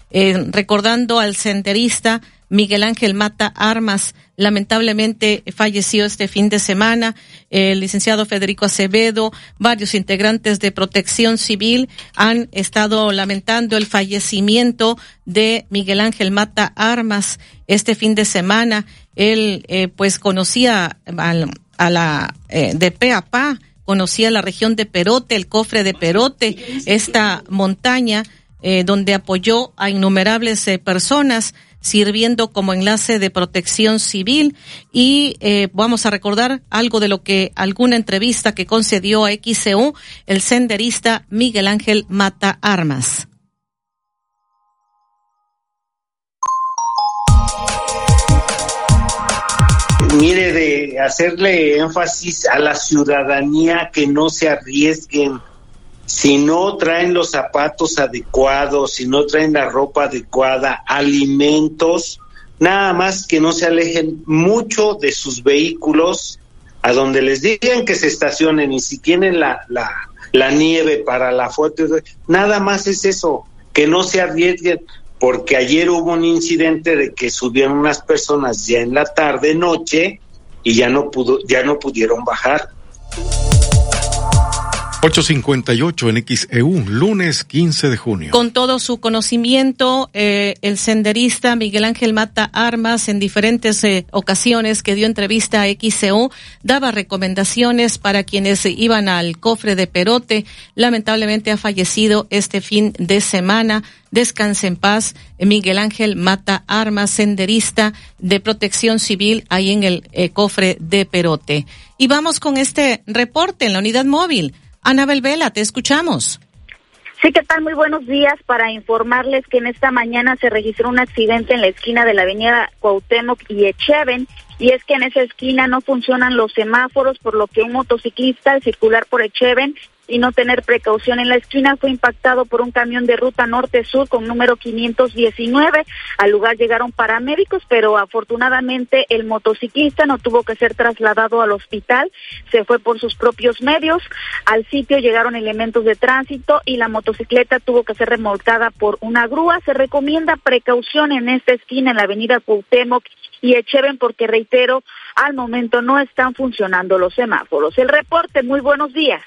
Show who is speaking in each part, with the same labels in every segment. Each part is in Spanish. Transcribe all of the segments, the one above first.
Speaker 1: recordando al senderista Miguel Ángel Mata Armas. Lamentablemente falleció este fin de semana. El licenciado Federico Acevedo, varios integrantes de Protección Civil han estado lamentando el fallecimiento de Miguel Ángel Mata Armas este fin de semana. Él pues conocía a la de pe a pa, conocía la región de Perote, el cofre de Perote, esta montaña donde apoyó a innumerables personas, sirviendo como enlace de Protección Civil. Y vamos a recordar algo de lo que alguna entrevista que concedió a XEU el senderista Miguel Ángel Mata Armas.
Speaker 2: Mire, de hacerle énfasis a la ciudadanía que no se arriesguen. Si no traen los zapatos adecuados, si no traen la ropa adecuada, alimentos, nada más que no se alejen mucho de sus vehículos, a donde les digan que se estacionen, y si tienen la nieve para la foto, nada más es eso, que no se arriesguen, porque ayer hubo un incidente de que subieron unas personas ya en la tarde, noche, y ya no pudieron bajar.
Speaker 3: 8:58 en XEU, lunes 15 de junio.
Speaker 1: Con todo su conocimiento, el senderista Miguel Ángel Mata Armas en diferentes ocasiones que dio entrevista a XEU daba recomendaciones para quienes iban al cofre de Perote. Lamentablemente ha fallecido este fin de semana. Descanse en paz, Miguel Ángel Mata Armas, senderista de Protección Civil ahí en el cofre de Perote. Y vamos con este reporte en la unidad móvil. Anabel Vela, te escuchamos.
Speaker 4: Sí, ¿qué tal? Muy buenos días. Para informarles que en esta mañana se registró un accidente en la esquina de la avenida Cuauhtémoc y Echeven, y es que en esa esquina no funcionan los semáforos, por lo que un motociclista al circular por Echeven y no tener precaución en la esquina fue impactado por un camión de ruta norte-sur con número 519. Al lugar llegaron paramédicos, pero afortunadamente el motociclista no tuvo que ser trasladado al hospital, se fue por sus propios medios. Al sitio llegaron elementos de tránsito y la motocicleta tuvo que ser remolcada por una grúa. Se recomienda precaución en esta esquina, en la avenida Cuauhtémoc y Echeven, porque reitero, al momento no están funcionando los semáforos. El reporte, muy buenos días.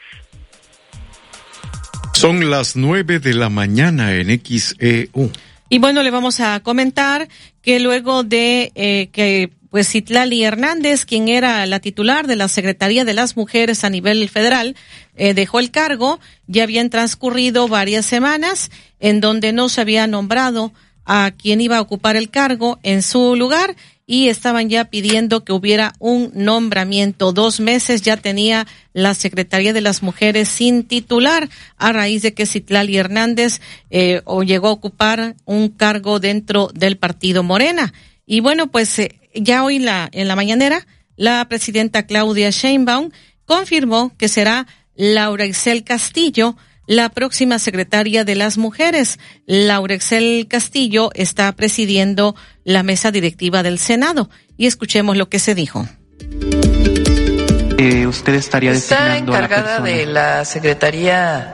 Speaker 3: Son las 9 de la mañana en XEU.
Speaker 1: Y bueno, le vamos a comentar que luego de que pues Citlali Hernández, quien era la titular de la Secretaría de las Mujeres a nivel federal, dejó el cargo, ya habían transcurrido varias semanas en donde no se había nombrado a quien iba a ocupar el cargo en su lugar, y estaban ya pidiendo que hubiera un nombramiento. 2 meses ya tenía la Secretaría de las Mujeres sin titular, a raíz de que Citlali Hernández llegó a ocupar un cargo dentro del partido Morena. Y bueno, pues ya hoy en la mañanera, la presidenta Claudia Sheinbaum confirmó que será Laura Ixel Castillo la próxima secretaria de las Mujeres. Laura Ixel Castillo está presidiendo la mesa directiva del Senado. Y escuchemos lo que se dijo.
Speaker 5: Usted estaría designando a la persona. Está encargada de la secretaría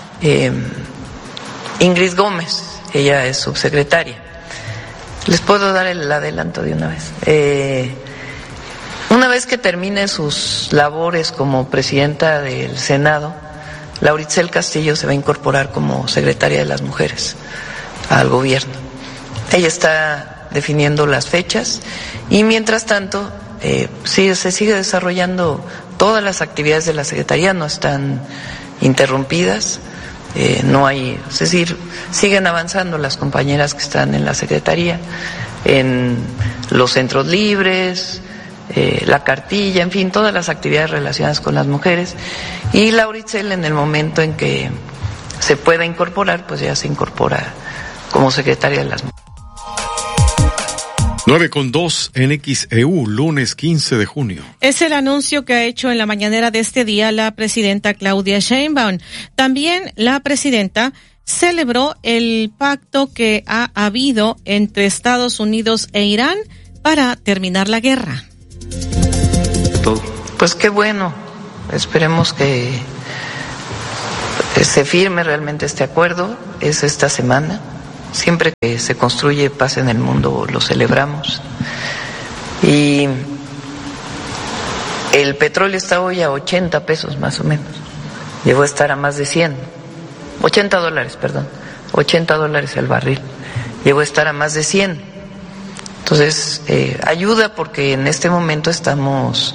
Speaker 5: Ingrid Gómez. Ella es subsecretaria. Les puedo dar el adelanto de una vez. Una vez que termine sus labores como presidenta del Senado, Laura Ixel Castillo se va a incorporar como secretaria de las Mujeres al gobierno. Ella está definiendo las fechas y mientras tanto se sigue desarrollando todas las actividades de la Secretaría, no están interrumpidas, no hay, es decir, siguen avanzando las compañeras que están en la Secretaría, en los centros libres, la cartilla, en fin, todas las actividades relacionadas con las mujeres. Y Laura Ixel, en el momento en que se pueda incorporar, pues ya se incorpora como secretaria de las mujeres.
Speaker 3: 9:02 en XEU, lunes 15 de junio.
Speaker 1: Es el anuncio que ha hecho en la mañanera de este día la presidenta Claudia Sheinbaum. También la presidenta celebró el pacto que ha habido entre Estados Unidos e Irán para terminar la guerra.
Speaker 5: Pues qué bueno, esperemos que se firme realmente este acuerdo, es esta semana, siempre que se construye paz en el mundo lo celebramos. Y el petróleo está hoy a 80 pesos más o menos. Llegó a estar a más de 100. $80 el barril. Llegó a estar a más de 100. Entonces, ayuda porque en este momento estamos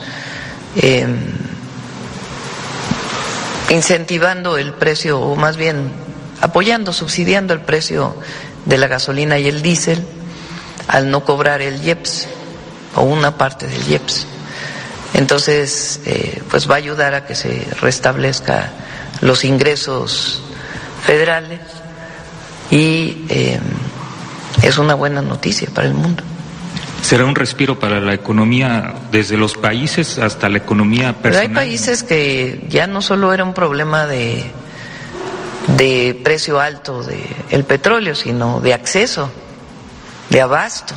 Speaker 5: incentivando el precio, o más bien apoyando, subsidiando el precio de la gasolina y el diésel al no cobrar el IEPS o una parte del IEPS. Entonces, pues va a ayudar a que se restablezca los ingresos federales y es una buena noticia para el mundo.
Speaker 6: ¿Será un respiro para la economía desde los países hasta la economía personal?
Speaker 5: Pero hay países que ya no solo era un problema de precio alto del petróleo, sino de acceso, de abasto.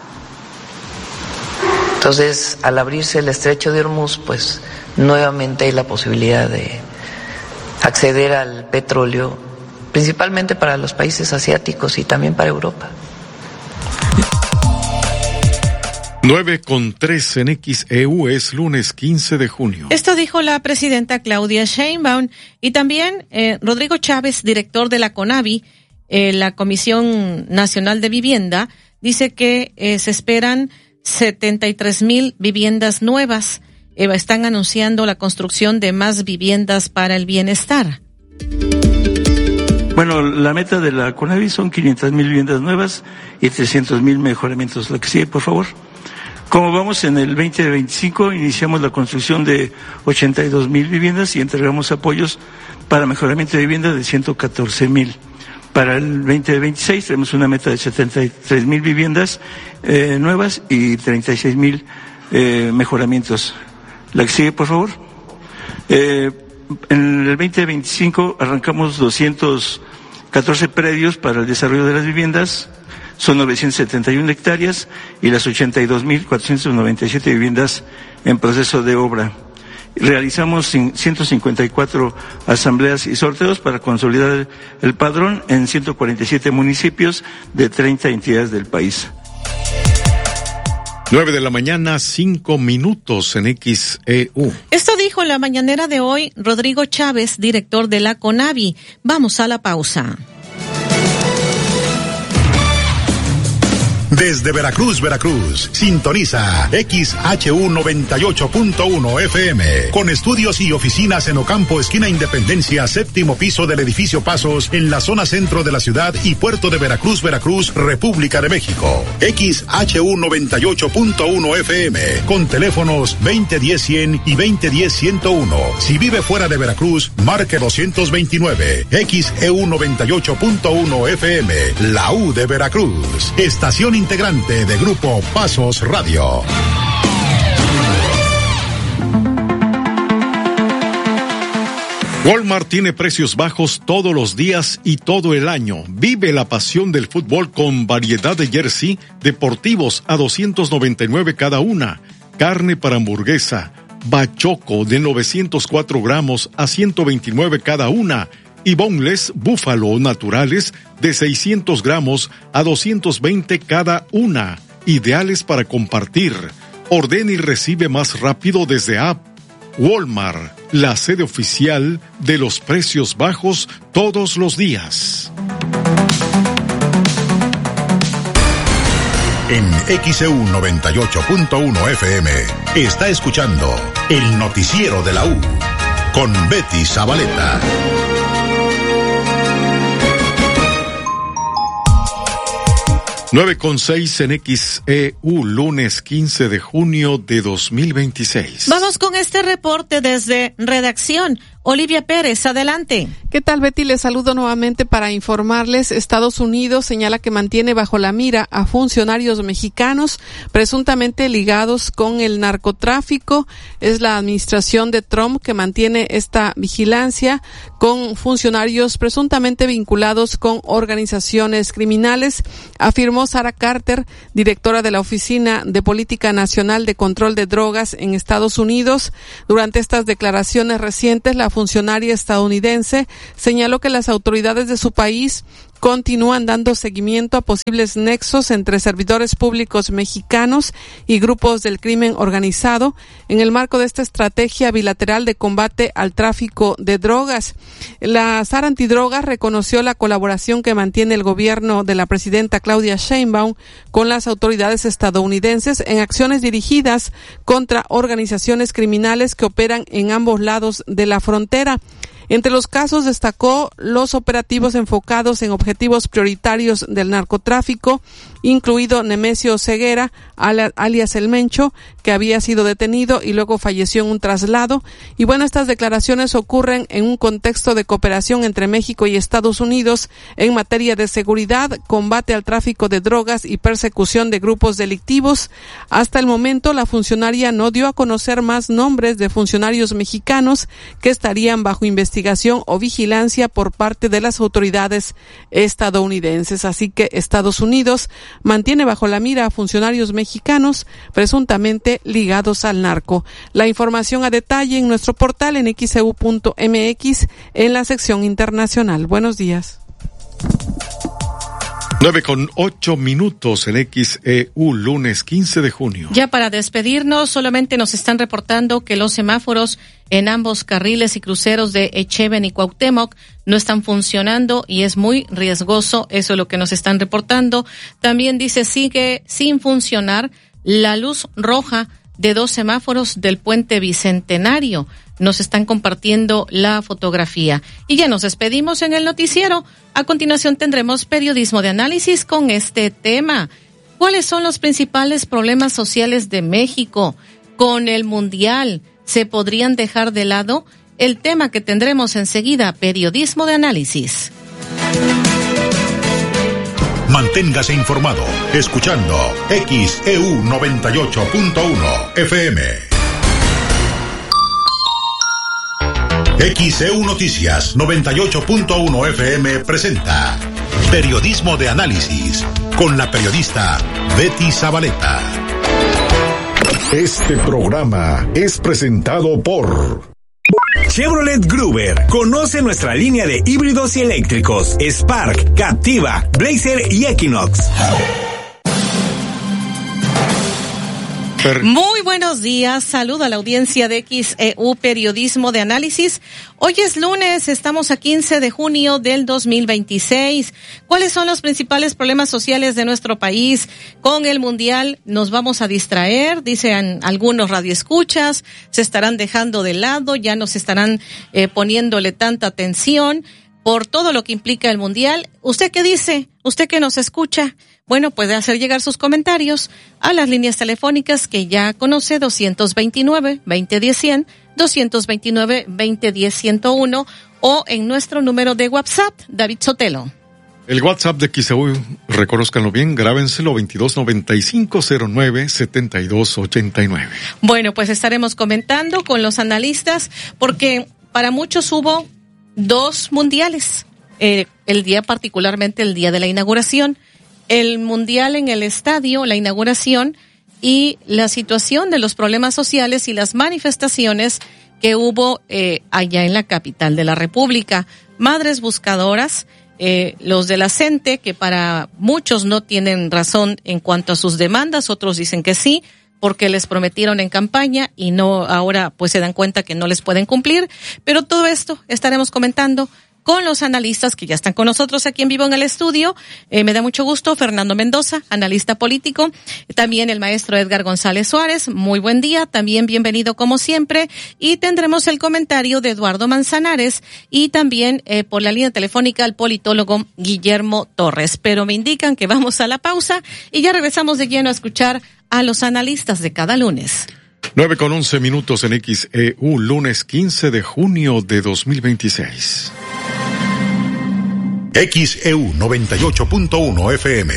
Speaker 5: Entonces, al abrirse el estrecho de Hormuz, pues nuevamente hay la posibilidad de acceder al petróleo, principalmente para los países asiáticos y también para Europa.
Speaker 3: 9:03 en XEU, es lunes 15 de junio.
Speaker 1: Esto dijo la presidenta Claudia Sheinbaum y también Rodrigo Chávez, director de la CONAVI, la Comisión Nacional de Vivienda, dice que se esperan 73,000 viviendas nuevas. Están anunciando la construcción de más viviendas para el bienestar.
Speaker 7: Bueno, la meta de la CONAVI son 500,000 viviendas nuevas y 300,000 mejoramientos. La que sigue, por favor. Como vamos en el 2025, iniciamos la construcción de 82,000 viviendas y entregamos apoyos para mejoramiento de viviendas de 114,000. Para el 2026 tenemos una meta de 73,000 viviendas nuevas y 36,000 mejoramientos. La que sigue, por favor. En el 2025 arrancamos 214 predios para el desarrollo de las viviendas. Son 971 hectáreas y las 82,497 viviendas en proceso de obra. Realizamos 154 asambleas y sorteos para consolidar el padrón en 147 municipios de 30 entidades del país.
Speaker 3: 9:05 a.m. en XEU.
Speaker 1: Esto dijo en la mañanera de hoy Rodrigo Chávez, director de la CONAVI. Vamos a la pausa.
Speaker 8: Desde Veracruz, sintoniza XHU 98.1 FM, con estudios y oficinas en Ocampo, esquina Independencia, séptimo piso del edificio Pasos, en la zona centro de la ciudad y puerto de Veracruz, República de México. XHU 98.1 FM, con teléfonos 2010-100 y 2010-101. Si vive fuera de Veracruz, marque 229. XEU 98.1 FM, la U de Veracruz. Estación integrante de Grupo Pasos Radio.
Speaker 3: Walmart tiene precios bajos todos los días y todo el año. Vive la pasión del fútbol con variedad de jersey deportivos a $299 cada una. Carne para hamburguesa, bachoco de 904 gramos a $129 cada una. Y boneless búfalo naturales de 600 gramos a $220 cada una. Ideales para compartir. Ordena y recibe más rápido desde app. Walmart, la sede oficial de los precios bajos todos los días.
Speaker 8: En XEU 98.1 FM está escuchando el noticiero de la U con Betty Zabaleta.
Speaker 3: 9:06 en XEU, lunes 15 de junio de 2026.
Speaker 1: Vamos con este reporte desde redacción. Olivia Pérez, adelante.
Speaker 9: ¿Qué tal, Betty? Les saludo nuevamente para informarles. Estados Unidos señala que mantiene bajo la mira a funcionarios mexicanos presuntamente ligados con el narcotráfico. Es la administración de Trump que mantiene esta vigilancia con funcionarios presuntamente vinculados con organizaciones criminales, afirmó Sarah Carter, directora de la Oficina de Política Nacional de Control de Drogas en Estados Unidos. Durante estas declaraciones recientes, la funcionaria estadounidense señaló que las autoridades de su país continúan dando seguimiento a posibles nexos entre servidores públicos mexicanos y grupos del crimen organizado en el marco de esta estrategia bilateral de combate al tráfico de drogas. La SAR Antidrogas reconoció la colaboración que mantiene el gobierno de la presidenta Claudia Sheinbaum con las autoridades estadounidenses en acciones dirigidas contra organizaciones criminales que operan en ambos lados de la frontera. Entre los casos destacó los operativos enfocados en objetivos prioritarios del narcotráfico, incluido Nemesio Ceguera, alias El Mencho, que había sido detenido y luego falleció en un traslado. Y bueno, estas declaraciones ocurren en un contexto de cooperación entre México y Estados Unidos en materia de seguridad, combate al tráfico de drogas y persecución de grupos delictivos. Hasta el momento, la funcionaria no dio a conocer más nombres de funcionarios mexicanos que estarían bajo investigación o vigilancia por parte de las autoridades estadounidenses. Así que Estados Unidos mantiene bajo la mira a funcionarios mexicanos presuntamente ligados al narco. La información a detalle en nuestro portal en xeu.mx en la sección internacional. Buenos días.
Speaker 3: 9:08 en XEU, lunes 15 de junio.
Speaker 1: Ya para despedirnos, solamente nos están reportando que los semáforos en ambos carriles y cruceros de Echeven y Cuauhtémoc no están funcionando y es muy riesgoso. Eso es lo que nos están reportando. También dice sigue sin funcionar la luz roja de 2 semáforos del puente Bicentenario. Nos están compartiendo la fotografía. Y ya nos despedimos en el noticiero. A continuación tendremos periodismo de análisis con este tema. ¿Cuáles son los principales problemas sociales de México? Con el Mundial, ¿se podrían dejar de lado? El tema que tendremos enseguida, periodismo de análisis.
Speaker 8: Manténgase informado escuchando XEU 98.1 FM. XEU Noticias 98.1 FM presenta Periodismo de Análisis con la periodista Betty Zabaleta.
Speaker 3: Este programa es presentado por
Speaker 10: Chevrolet Gruber. Conoce nuestra línea de híbridos y eléctricos: Spark, Captiva, Blazer y Equinox.
Speaker 1: Muy buenos días, saludo a la audiencia de XEU Periodismo de Análisis. Hoy es lunes, estamos a 15 de junio del 2026. ¿Cuáles son los principales problemas sociales de nuestro país? Con el Mundial nos vamos a distraer, dicen algunos radioescuchas, se estarán dejando de lado, ya no se estarán poniéndole tanta atención por todo lo que implica el Mundial. ¿Usted qué dice? ¿Usted que nos escucha? Bueno, puede hacer llegar sus comentarios a las líneas telefónicas que ya conoce, 229-2010-100, 229-2010-101 o en nuestro número de WhatsApp, David Sotelo.
Speaker 3: El WhatsApp de XEU, reconózcanlo bien, grábenselo, 2295097289.
Speaker 1: Bueno, pues estaremos comentando con los analistas porque para muchos hubo 2 mundiales, particularmente el día de la inauguración. El mundial en el estadio, la inauguración y la situación de los problemas sociales y las manifestaciones que hubo allá en la capital de la República. Madres buscadoras, los de la CENTE, que para muchos no tienen razón en cuanto a sus demandas, otros dicen que sí, porque les prometieron en campaña y no, ahora pues se dan cuenta que no les pueden cumplir. Pero todo esto estaremos comentando con los analistas que ya están con nosotros aquí en vivo en el estudio. Me da mucho gusto, Fernando Mendoza, analista político. También el maestro Edgar González Suárez. Muy buen día, también bienvenido como siempre. Y tendremos el comentario de Eduardo Manzanares y también por la línea telefónica el politólogo Guillermo Torres. Pero me indican que vamos a la pausa y ya regresamos de lleno a escuchar a los analistas de cada lunes.
Speaker 3: 9:11 en XEU, lunes 15 de junio de 2026.
Speaker 8: XEU 98.1 FM.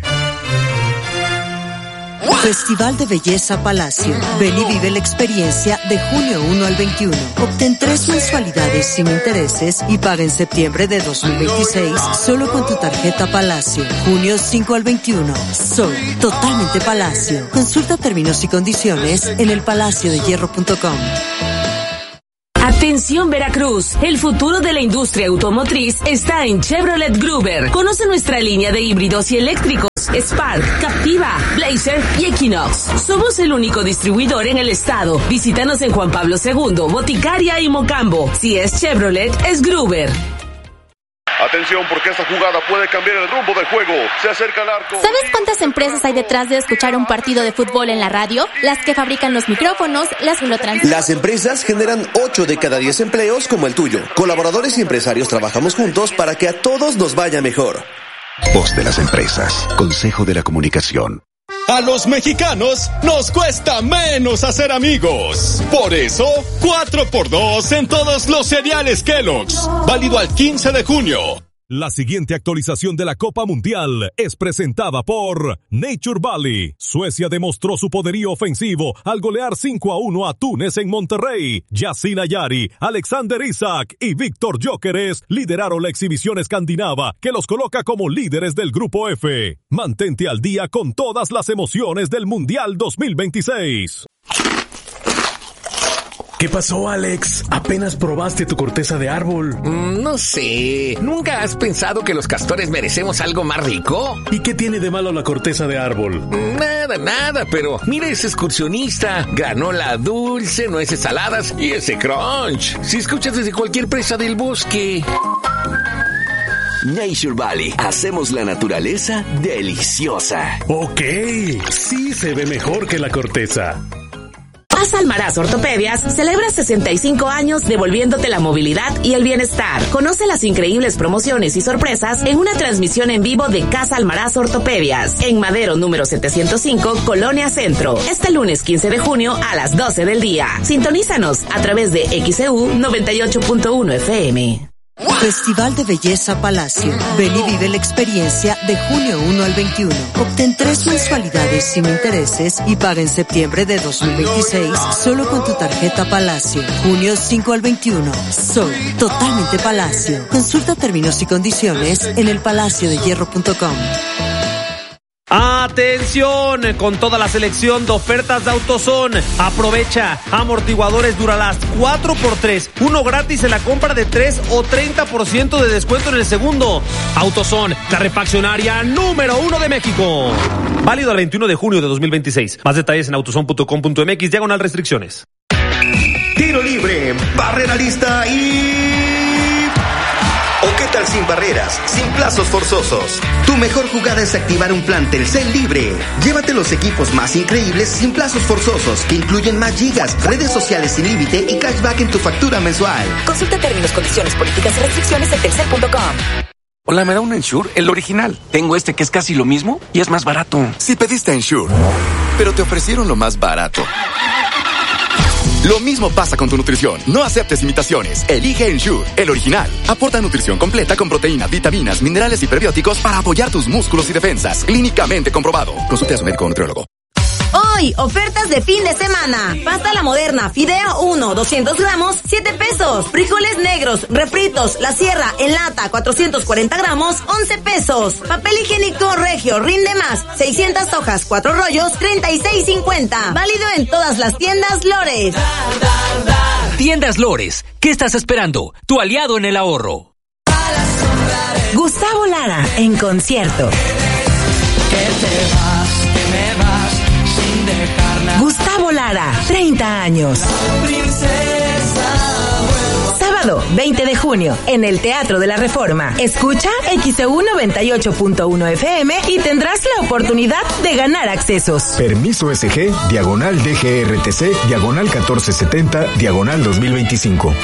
Speaker 11: Festival de Belleza Palacio. Ven y vive la experiencia de junio 1 al 21. Obtén 3 mensualidades sin intereses y paga en septiembre de 2026 solo con tu tarjeta Palacio. Junio 5 al 21. Soy totalmente Palacio. Consulta términos y condiciones en elpalaciodehierro.com.
Speaker 12: Atención Veracruz, el futuro de la industria automotriz está en Chevrolet Gruber. Conoce nuestra línea de híbridos y eléctricos, Spark, Captiva, Blazer y Equinox. Somos el único distribuidor en el estado. Visítanos en Juan Pablo II, Boticaria y Mocambo. Si es Chevrolet, es Gruber.
Speaker 13: Atención, porque esta jugada puede cambiar el rumbo del juego. Se acerca al arco.
Speaker 14: ¿Sabes cuántas empresas hay detrás de escuchar un partido de fútbol en la radio? Las que fabrican los micrófonos, las que lo transmiten.
Speaker 15: Las empresas generan 8 de cada 10 empleos como el tuyo. Colaboradores y empresarios trabajamos juntos para que a todos nos vaya mejor.
Speaker 16: Voz de las empresas. Consejo de la Comunicación.
Speaker 17: A los mexicanos nos cuesta menos hacer amigos. Por eso, 4x2 en todos los cereales Kellogg's. Válido al 15 de junio.
Speaker 18: La siguiente actualización de la Copa Mundial es presentada por Nature Valley. Suecia demostró su poderío ofensivo al golear 5-1 a Túnez en Monterrey. Yacine Ayari, Alexander Isak y Víctor Gyökeres lideraron la exhibición escandinava que los coloca como líderes del Grupo F. Mantente al día con todas las emociones del Mundial 2026.
Speaker 19: ¿Qué pasó, Alex? ¿Apenas probaste tu corteza de árbol?
Speaker 20: No sé. ¿Nunca has pensado que los castores merecemos algo más rico?
Speaker 19: ¿Y qué tiene de malo la corteza de árbol?
Speaker 20: Nada, pero mira ese excursionista. Granola dulce, nueces saladas y ese crunch. Si escuchas desde cualquier presa del bosque.
Speaker 16: Nature Valley. Hacemos la naturaleza deliciosa.
Speaker 19: Ok, sí se ve mejor que la corteza.
Speaker 12: Casa Almaraz Ortopedias celebra 65 años devolviéndote la movilidad y el bienestar. Conoce las increíbles promociones y sorpresas en una transmisión en vivo de Casa Almaraz Ortopedias en Madero número 705, Colonia Centro. Este lunes 15 de junio a las 12 del día. Sintonízanos a través de XEU 98.1 FM.
Speaker 11: Festival de Belleza Palacio. Ven y vive la experiencia de junio 1 al 21. Obtén 3 mensualidades sin intereses y paga en septiembre de 2026 solo con tu tarjeta Palacio. Junio 5 al 21. Soy totalmente Palacio. Consulta términos y condiciones en elpalaciodehierro.com.
Speaker 21: ¡Atención! Con toda la selección de ofertas de AutoZone. Aprovecha amortiguadores Duralast 4x3, uno gratis en la compra de 3 o 30% de descuento en el segundo. AutoZone, la refaccionaria número 1 de México. Válido al 21 de junio de 2026. Más detalles en autozone.com.mx/restricciones.
Speaker 22: Tiro libre, barrera lista y... ¿O qué tal sin barreras, sin plazos forzosos? Tu mejor jugada es activar un plan Telcel libre. Llévate los equipos más increíbles sin plazos forzosos, que incluyen más gigas, redes sociales sin límite y cashback en tu factura mensual.
Speaker 23: Consulta términos, condiciones, políticas y restricciones en telcel.com.
Speaker 24: Hola, ¿me da un Ensure? El original. Tengo este que es casi lo mismo y es más barato.
Speaker 25: Si pediste Ensure, pero te ofrecieron lo más barato. Lo mismo pasa con tu nutrición. No aceptes imitaciones. Elige Ensure, el original. Aporta nutrición completa con proteínas, vitaminas, minerales y prebióticos para apoyar tus músculos y defensas. Clínicamente comprobado. Consulte a su médico o nutriólogo.
Speaker 26: Hoy, ofertas de fin de semana. Pasta a la moderna, fideo 1, 200 gramos, 7 pesos. Frijoles negros, refritos, La Sierra, en lata, 440 gramos, 11 pesos. Papel higiénico regio, rinde más, 600 hojas, 4 rollos, 36.50. Válido en todas las tiendas Lores.
Speaker 27: Tiendas Lores, ¿qué estás esperando? Tu aliado en el ahorro.
Speaker 26: Gustavo Lara, en concierto. Gustavo Lara, 30 años. Sábado, 20 de junio, en el Teatro de la Reforma. Escucha XEU 98.1 FM y tendrás la oportunidad de ganar accesos.
Speaker 28: Permiso SG, /DGRTC, /1470, /2025.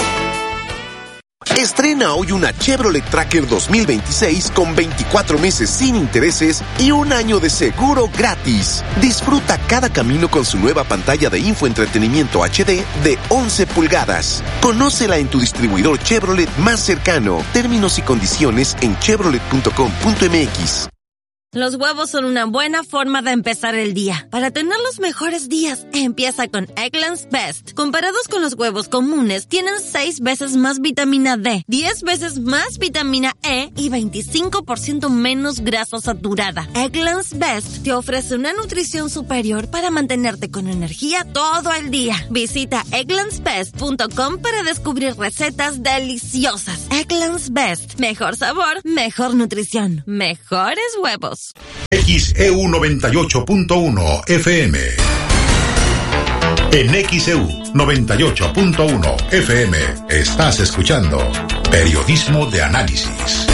Speaker 29: Estrena hoy una Chevrolet Tracker 2026 con 24 meses sin intereses y un año de seguro gratis. Disfruta cada camino con su nueva pantalla de infoentretenimiento HD de 11 pulgadas. Conócela en tu distribuidor Chevrolet más cercano. Términos y condiciones en chevrolet.com.mx.
Speaker 1: Los huevos son una buena forma de empezar el día. Para tener los mejores días, empieza con Eggland's Best. Comparados con los huevos comunes, tienen 6 veces más vitamina D, 10 veces más vitamina E y 25% menos grasa saturada. Eggland's Best te ofrece una nutrición superior para mantenerte con energía todo el día. Visita egglandsbest.com para descubrir recetas deliciosas. Eggland's Best. Mejor sabor, mejor nutrición, mejores huevos.
Speaker 8: XEU 98.1 FM. En XEU 98.1 FM estás escuchando Periodismo de Análisis.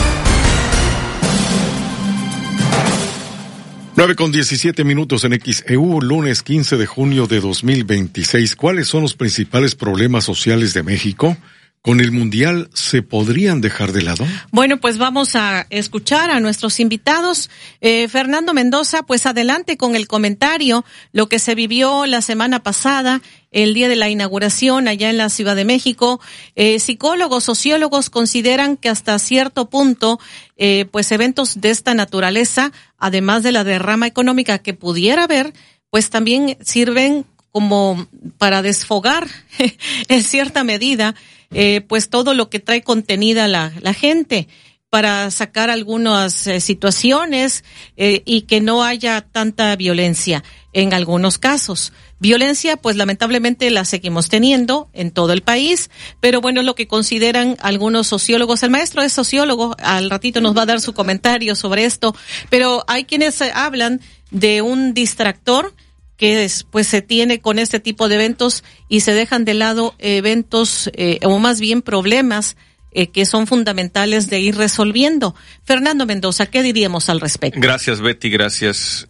Speaker 2: 9:17 en XEU, lunes 15 de junio de 2026. ¿Cuáles son los principales problemas sociales de México? ¿Con el Mundial se podrían dejar de lado?
Speaker 3: Bueno, pues vamos a escuchar a nuestros invitados. Fernando Mendoza, pues adelante con el comentario, lo que se vivió la semana pasada, el día de la inauguración allá en la Ciudad de México. Psicólogos, sociólogos consideran que hasta cierto punto, pues eventos de esta naturaleza, además de la derrama económica que pudiera haber, pues también sirven como para desfogar en cierta medida pues todo lo que trae contenida la gente, para sacar algunas situaciones y que no haya tanta violencia en algunos casos. Violencia, pues lamentablemente la seguimos teniendo en todo el país, pero bueno, lo que consideran algunos sociólogos. El maestro es sociólogo, al ratito nos va a dar su comentario sobre esto, pero hay quienes hablan de un distractor que pues se tiene con este tipo de eventos y se dejan de lado eventos o más bien problemas que son fundamentales de ir resolviendo. Fernando Mendoza, ¿qué diríamos al respecto?
Speaker 4: Gracias, Betty, gracias.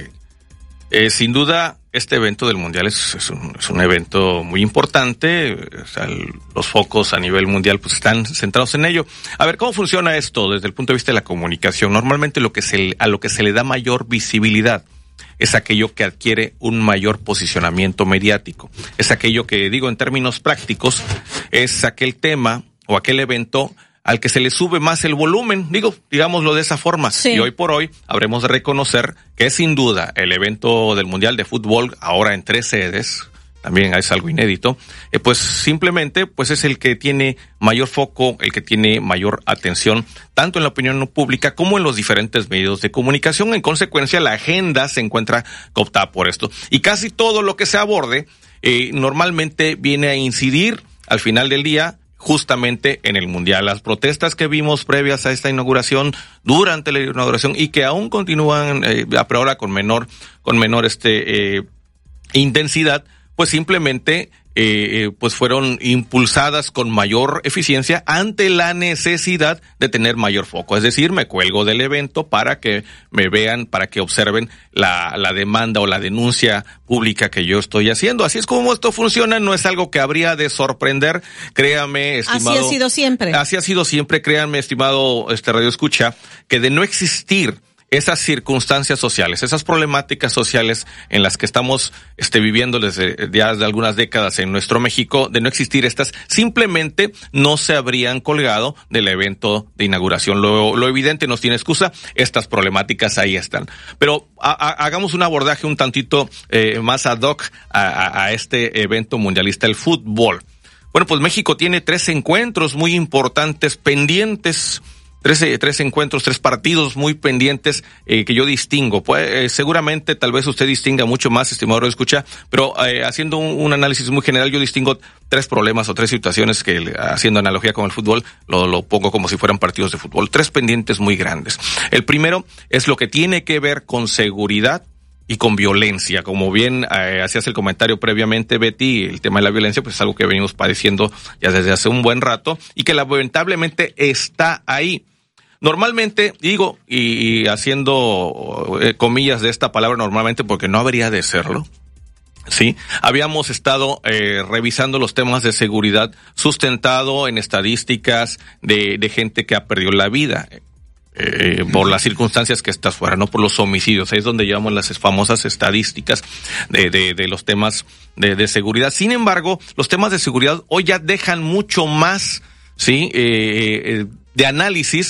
Speaker 4: Sin duda, este evento del Mundial es un evento muy importante. O sea, los focos a nivel mundial pues están centrados en ello. A ver, ¿cómo funciona esto desde el punto de vista de la comunicación? Normalmente a lo que se le da mayor visibilidad es aquello que adquiere un mayor posicionamiento mediático. Es aquello que, digo en términos prácticos, es aquel tema o aquel evento al que se le sube más el volumen, digámoslo de esa forma. Sí. Y hoy por hoy habremos de reconocer que sin duda el evento del Mundial de Fútbol, ahora en 3 sedes, también es algo inédito, pues simplemente pues es el que tiene mayor foco, el que tiene mayor atención, tanto en la opinión pública como en los diferentes medios de comunicación. En consecuencia, la agenda se encuentra cooptada por esto. Y casi todo lo que se aborde normalmente viene a incidir al final del día justamente en el Mundial. Las protestas que vimos previas a esta inauguración, durante la inauguración, y que aún continúan, pero ahora con menor intensidad, pues simplemente pues fueron impulsadas con mayor eficiencia ante la necesidad de tener mayor foco. Es decir, me cuelgo del evento para que me vean, para que observen la demanda o la denuncia pública que yo estoy haciendo. Así es como esto funciona, no es algo que habría de sorprender, créame, estimado.
Speaker 3: Así ha sido siempre.
Speaker 4: Así ha sido siempre, créanme, estimado Radio Escucha, que de no existir esas circunstancias sociales, esas problemáticas sociales en las que estamos viviendo desde ya de algunas décadas en nuestro México, de no existir estas, simplemente no se habrían colgado del evento de inauguración. Lo evidente no tiene excusa, estas problemáticas ahí están. Pero hagamos un abordaje un tantito más ad hoc a este evento mundialista, el fútbol. Bueno, pues México tiene 3 encuentros muy importantes pendientes. 3 encuentros, 3 partidos muy pendientes que yo distingo. Pues seguramente tal vez usted distinga mucho más, estimado escucha, pero haciendo un análisis muy general, yo distingo 3 problemas o 3 situaciones que, haciendo analogía con el fútbol, lo pongo como si fueran partidos de fútbol. 3 pendientes muy grandes. El primero es lo que tiene que ver con seguridad y con violencia. Como bien hacías el comentario previamente, Betty, el tema de la violencia pues es algo que venimos padeciendo ya desde hace un buen rato y que lamentablemente está ahí. Normalmente, digo, y haciendo comillas de esta palabra normalmente porque no habría de serlo, ¿sí? Habíamos estado revisando los temas de seguridad sustentado en estadísticas de gente que ha perdido la vida por las circunstancias que estas fueran, no por los homicidios. Ahí es donde llevamos las famosas estadísticas de los temas de seguridad. Sin embargo, los temas de seguridad hoy ya dejan mucho más, ¿sí? De análisis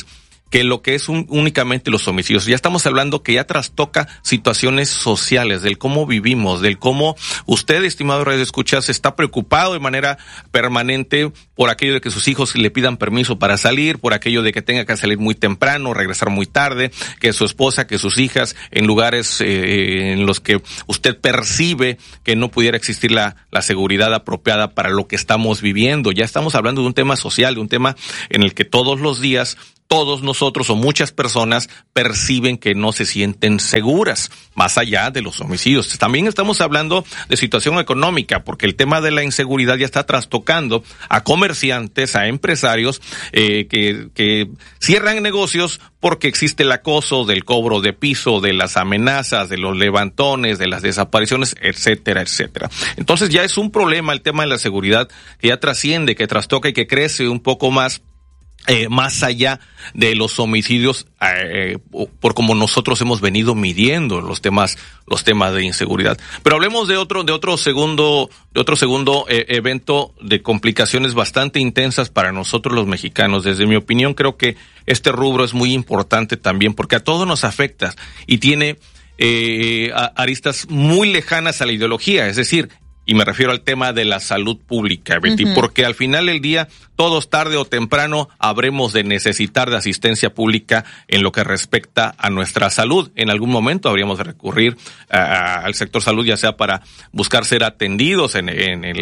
Speaker 4: que lo que es únicamente los homicidios. Ya estamos hablando que ya trastoca situaciones sociales, del cómo vivimos, del cómo usted, estimado Radio Escuchas, está preocupado de manera permanente por aquello de que sus hijos le pidan permiso para salir, por aquello de que tenga que salir muy temprano, regresar muy tarde, que su esposa, que sus hijas, en lugares en los que usted percibe que no pudiera existir la seguridad apropiada para lo que estamos viviendo. Ya estamos hablando de un tema social, de un tema en el que todos los días todos nosotros o muchas personas perciben que no se sienten seguras, más allá de los homicidios. También estamos hablando de situación económica, porque el tema de la inseguridad ya está trastocando a comerciantes, a empresarios que cierran negocios porque existe el acoso del cobro de piso, de las amenazas, de los levantones, de las desapariciones, etcétera, etcétera. Entonces ya es un problema el tema de la seguridad que ya trasciende, que trastoca y que crece un poco más allá de los homicidios, por como nosotros hemos venido midiendo los temas de inseguridad. Pero hablemos de otro segundo evento de complicaciones bastante intensas para nosotros los mexicanos. Desde mi opinión, creo que este rubro es muy importante también, porque a todos nos afecta y tiene aristas muy lejanas a la ideología, es decir, y me refiero al tema de la salud pública, Betty, porque al final del día, todos tarde o temprano habremos de necesitar de asistencia pública en lo que respecta a nuestra salud. En algún momento habríamos de recurrir al sector salud, ya sea para buscar ser atendidos en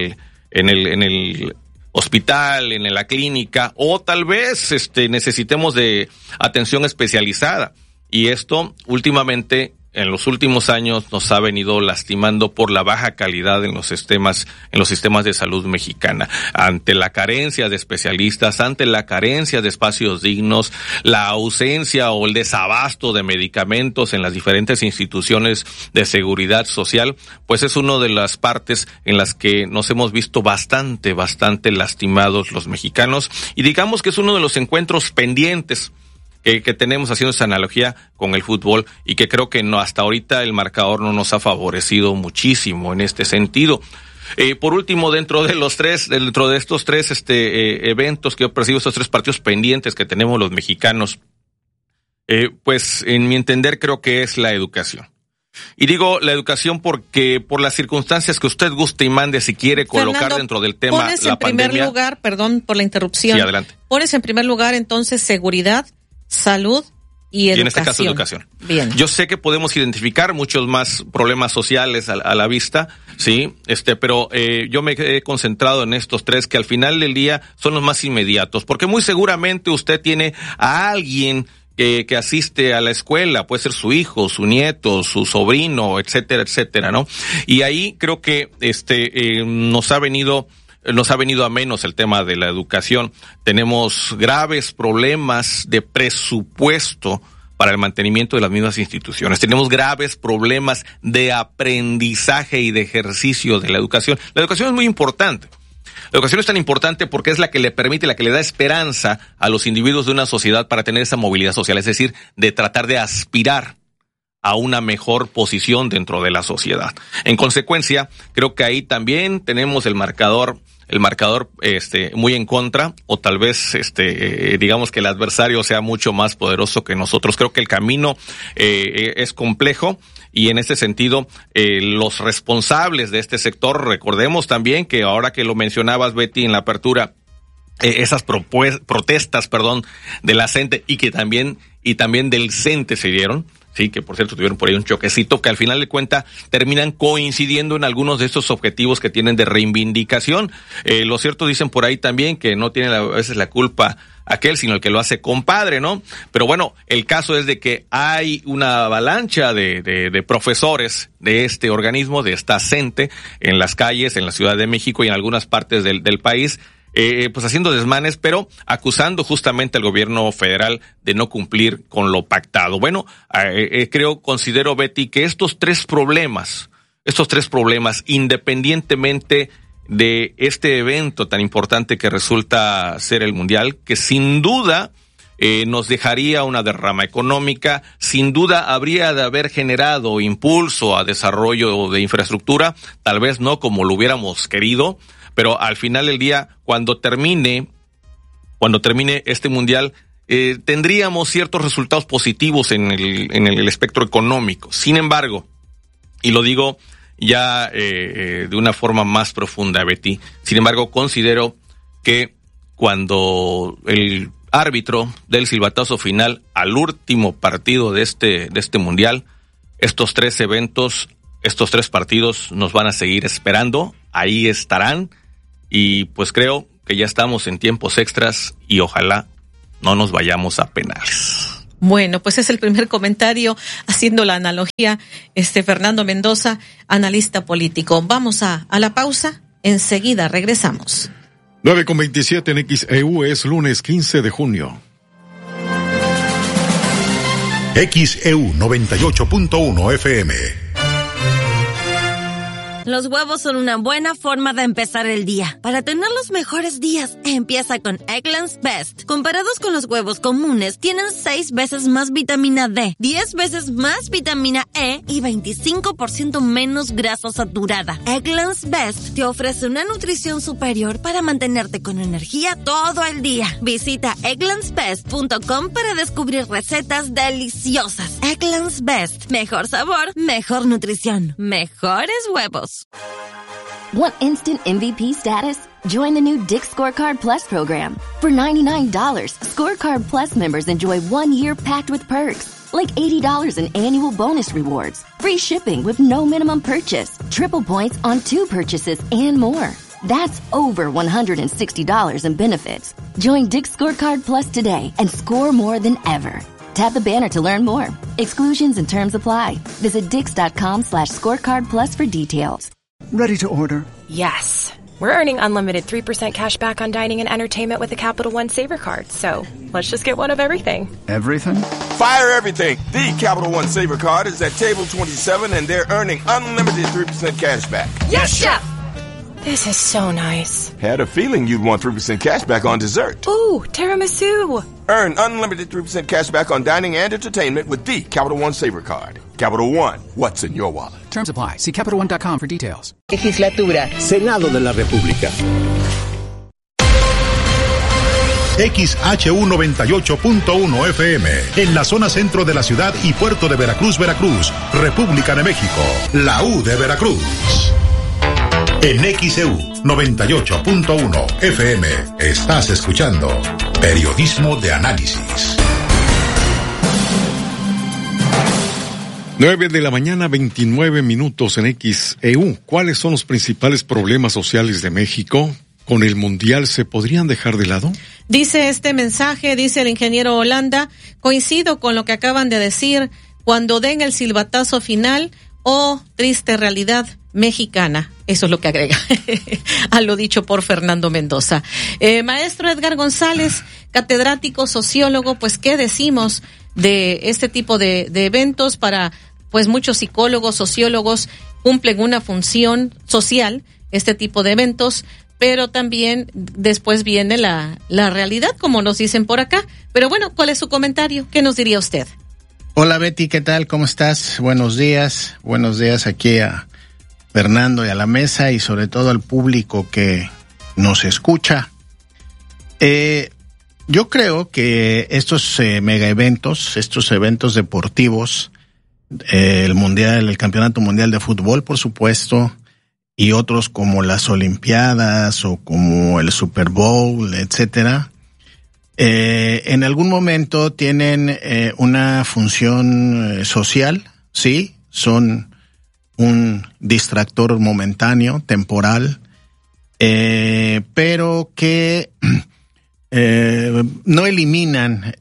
Speaker 4: el hospital, en la clínica, o tal vez necesitemos de atención especializada. Y esto últimamente, en los últimos años, nos ha venido lastimando por la baja calidad en los sistemas de salud mexicana. Ante la carencia de especialistas, ante la carencia de espacios dignos, la ausencia o el desabasto de medicamentos en las diferentes instituciones de seguridad social, pues es una de las partes en las que nos hemos visto bastante lastimados los mexicanos. Y digamos que es uno de los encuentros pendientes que tenemos, haciendo esa analogía con el fútbol, y que creo que no, hasta ahorita el marcador no nos ha favorecido muchísimo en este sentido. Por último, dentro de estos tres eventos que yo percibo, estos tres partidos pendientes que tenemos los mexicanos, pues en mi entender creo que es la educación. Y digo la educación porque por las circunstancias que usted guste y mande, si quiere colocar
Speaker 3: Fernando,
Speaker 4: dentro del tema
Speaker 3: pones
Speaker 4: la
Speaker 3: en primer
Speaker 4: pandemia.
Speaker 3: lugar, perdón por la interrupción.
Speaker 4: Sí, adelante.
Speaker 3: Pones en primer lugar entonces seguridad, salud y educación.
Speaker 4: Y en este caso educación.
Speaker 3: Bien.
Speaker 4: Yo sé que podemos identificar muchos más problemas sociales a la vista, sí, pero yo me he concentrado en estos tres que al final del día son los más inmediatos, porque muy seguramente usted tiene a alguien que asiste a la escuela, puede ser su hijo, su nieto, su sobrino, etcétera, etcétera, ¿no? Y ahí creo que nos ha venido a menos el tema de la educación. Tenemos graves problemas de presupuesto para el mantenimiento de las mismas instituciones. Tenemos graves problemas de aprendizaje y de ejercicio de la educación. La educación es muy importante. La educación es tan importante porque es la que le permite, la que le da esperanza a los individuos de una sociedad para tener esa movilidad social, es decir, de tratar de aspirar a una mejor posición dentro de la sociedad. En consecuencia, creo que ahí también tenemos el marcador muy en contra, o tal vez digamos que el adversario sea mucho más poderoso que nosotros. Creo que el camino es complejo, y en este sentido los responsables de este sector, recordemos también que ahora que lo mencionabas, Betty, en la apertura, esas protestas de la CENTE y también del CENTE se dieron. Sí, que por cierto tuvieron por ahí un choquecito que al final de cuentas terminan coincidiendo en algunos de estos objetivos que tienen de reivindicación. Lo cierto, dicen por ahí también, que no tiene a veces la culpa aquel, sino el que lo hace compadre, ¿no? Pero bueno, el caso es de que hay una avalancha de profesores de este organismo, de esta CENTE, en las calles, en la Ciudad de México y en algunas partes del país, pues haciendo desmanes, pero acusando justamente al gobierno federal de no cumplir con lo pactado. Bueno, considero, Betty, que estos tres problemas, independientemente de este evento tan importante que resulta ser el Mundial, que sin duda nos dejaría una derrama económica, sin duda habría de haber generado impulso a desarrollo de infraestructura, tal vez no como lo hubiéramos querido, pero al final del día, cuando termine este Mundial, tendríamos ciertos resultados positivos en el espectro económico. Sin embargo, y lo digo ya de una forma más profunda, Betty, sin embargo, considero que cuando el árbitro del silbatazo final al último partido de este mundial, estos 3 eventos, estos 3 partidos nos van a seguir esperando, ahí estarán, y pues creo que ya estamos en tiempos extras y ojalá no nos vayamos a penales.
Speaker 3: Bueno, pues es el primer comentario haciendo la analogía, Fernando Mendoza, analista político. Vamos a la pausa, enseguida regresamos.
Speaker 2: 9:27 en XEU, es lunes 15 de junio.
Speaker 8: XEU 98.1 FM.
Speaker 1: Los huevos son una buena forma de empezar el día. Para tener los mejores días, empieza con Eggland's Best. Comparados con los huevos comunes, tienen 6 veces más vitamina D, 10 veces más vitamina E y 25% menos grasa saturada. Eggland's Best te ofrece una nutrición superior para mantenerte con energía todo el día. Visita egglandsbest.com para descubrir recetas deliciosas. Eggland's Best. Mejor sabor, mejor nutrición, mejores huevos.
Speaker 5: Want instant MVP status? Join the new Dick's Scorecard Plus program. For $99, Scorecard Plus members enjoy 1 year packed with perks, like $80 in annual bonus rewards, free shipping with no minimum purchase, triple points on 2 purchases, and more. That's over $160 in benefits. Join Dick's Scorecard Plus today and score more than ever. Tap the banner to learn more. Exclusions and terms apply. Visit Dix.com/scorecard plus for details.
Speaker 6: Ready to order?
Speaker 7: Yes. We're earning unlimited 3% cash back on dining and entertainment with the Capital One Saver Card. So let's just get one of everything.
Speaker 6: Everything?
Speaker 9: Fire everything. The Capital One Saver Card is at table 27 and they're earning unlimited 3% cash back.
Speaker 7: Yes, Chef! This is so nice.
Speaker 9: Had a feeling you'd want 3% cash back on dessert.
Speaker 7: Ooh, tiramisu.
Speaker 9: Earn unlimited 3% cash back on dining and entertainment with the Capital One Saver Card. Capital One, what's in your wallet?
Speaker 6: Terms apply. See CapitalOne.com for details.
Speaker 10: Legislatura.
Speaker 13: Senado de la República.
Speaker 8: XHU 98.1 FM, en la zona centro de la ciudad y puerto de Veracruz, República de México, la U de Veracruz. En XEU 98.1 FM estás escuchando Periodismo de Análisis.
Speaker 2: 9:29 a.m. en XEU. ¿Cuáles son los principales problemas sociales de México? ¿Con el Mundial se podrían dejar de lado?
Speaker 3: Dice este mensaje, dice el ingeniero Holanda, coincido con lo que acaban de decir, cuando den el silbatazo final, triste realidad mexicana. Eso es lo que agrega a lo dicho por Fernando Mendoza. Maestro Edgar González, catedrático, sociólogo, pues ¿qué decimos de este tipo de eventos? Para, pues muchos psicólogos, sociólogos cumplen una función social, este tipo de eventos, pero también después viene la realidad, como nos dicen por acá. Pero bueno, ¿cuál es su comentario? ¿Qué nos diría usted?
Speaker 14: Hola Betty, ¿qué tal? ¿Cómo estás? Buenos días aquí a Fernando y a la mesa y sobre todo al público que nos escucha. Yo creo que estos mega eventos, estos eventos deportivos, el mundial, el campeonato mundial de fútbol, por supuesto, y otros como las Olimpiadas o como el Super Bowl, etcétera, en algún momento tienen una función social, sí, son un distractor momentáneo, temporal, pero que no eliminan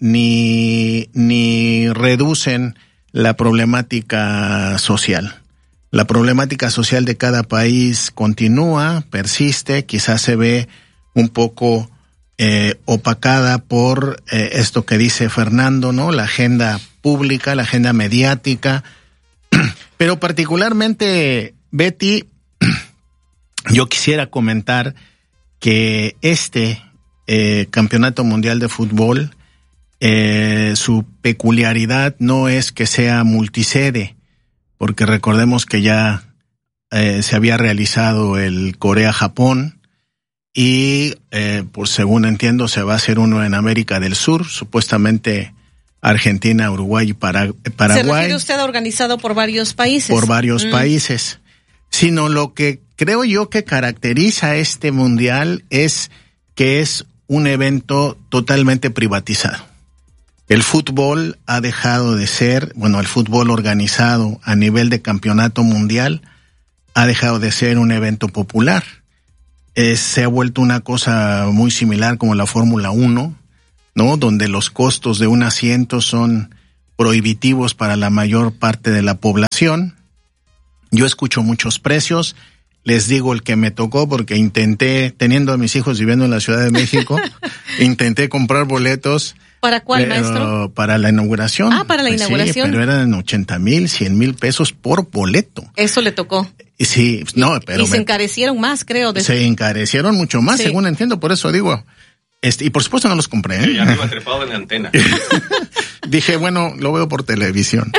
Speaker 14: ni reducen la problemática social. La problemática social de cada país continúa, persiste, quizás se ve un poco opacada por esto que dice Fernando, ¿no? La agenda pública, la agenda mediática. Pero particularmente, Betty, yo quisiera comentar que este Campeonato Mundial de Fútbol, su peculiaridad no es que sea multisede, porque recordemos que ya se había realizado el Corea-Japón y pues según entiendo se va a hacer uno en América del Sur, supuestamente Argentina, Uruguay y Paraguay.
Speaker 3: ¿Se refiere usted a organizado por varios países?
Speaker 14: Por varios países. Sino lo que creo yo que caracteriza este mundial es que es un evento totalmente privatizado. El fútbol ha dejado de ser, el fútbol organizado a nivel de campeonato mundial ha dejado de ser un evento popular. Se ha vuelto una cosa muy similar como la Fórmula 1, ¿no? Donde los costos de un asiento son prohibitivos para la mayor parte de la población. Yo escucho muchos precios, les digo el que me tocó porque intenté, teniendo a mis hijos viviendo en la Ciudad de México, intenté comprar boletos.
Speaker 3: ¿Para cuál, maestro?
Speaker 14: Para la inauguración.
Speaker 3: Para la inauguración.
Speaker 14: Sí, pero eran 80,000, 100,000 pesos por boleto.
Speaker 3: Eso le tocó.
Speaker 14: Sí, no, pero...
Speaker 3: Y se encarecieron más, creo.
Speaker 14: Se encarecieron mucho más, según entiendo, por eso digo... y por supuesto no los compré.
Speaker 4: Sí, arriba trepado en la antena.
Speaker 14: Dije, lo veo por televisión.